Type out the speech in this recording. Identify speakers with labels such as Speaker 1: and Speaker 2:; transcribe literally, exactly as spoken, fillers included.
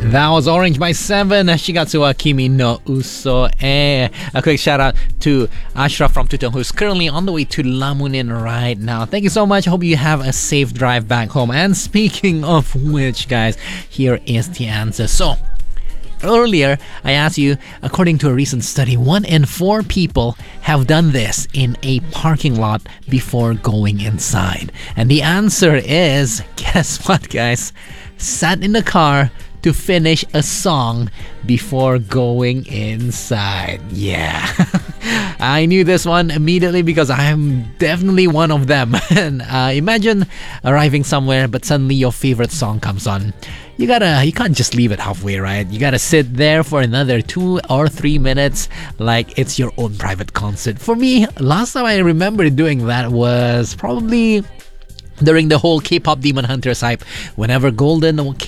Speaker 1: That was Orange by Seven. Shigatsu wa Kimi no Uso e. A quick shout out to Ashraf from Tutong, who's currently on the way to Lamunin right now. Thank you so much. Hope you have a safe drive back home. And speaking of which, guys, here is the answer. So, earlier, I asked you, according to a recent study, one in four people have done this in a parking lot before going inside. And the answer is, guess what, guys? Sat in the car to finish a song before going inside. Yeah. I knew this one immediately because I'm definitely one of them. And uh, imagine arriving somewhere but suddenly your favorite song comes on. You gotta, you can't just leave it halfway, right? You gotta sit there for another two or three minutes like it's your own private concert. For me, last time I remember doing that was probably during the whole K-pop Demon Hunters hype. Whenever Golden